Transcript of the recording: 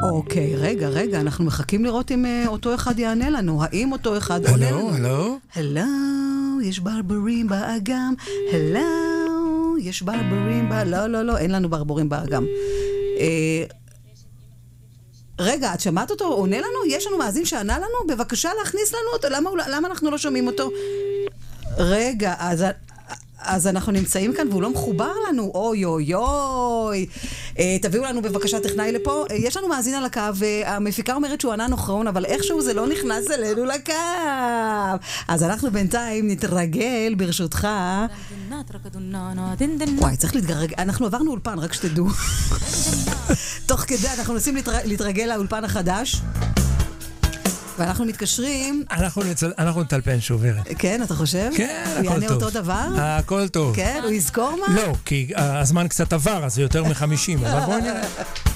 אוקיי, רגע, אנחנו מחכים לראות אם אותו אחד יענה לנו. האם אותו אחד עונה לנו? הלו, יש ברבורים באגם. הלו, יש ברבורים לא, אין לנו ברבורים באגם. רגע, את שמעת אותו? עונה לנו? יש לנו מאזין שענה לנו? בבקשה להכניס לנו אותו. למה אנחנו לא שומעים אותו? רגע, אז אנחנו נמצאים כאן והוא לא מחובר לנו. אוי. תביאו לנו בבקשה טכנאי לפה. יש לנו מאזין על הקו, והמפיקה אומרת שהוא ענה נוכרון, אבל איכשהו זה לא נכנס אלינו לקו. אז אנחנו בינתיים נתרגל, ברשותך. וואי, צריך להתגרג. אנחנו עברנו אולפן, רק שתדעו. תוך כדי אנחנו נסים להתרגל לאולפן החדש. ואנחנו מתקשרים. אנחנו נטלפן שוב, ורד. כן, אתה חושב? כן, הכל טוב. הוא יענה אותו דבר? הכל טוב. כן, הוא יזכור מה? לא, כי הזמן קצת עבר, אז זה יותר מ-50, אבל בואי נראה.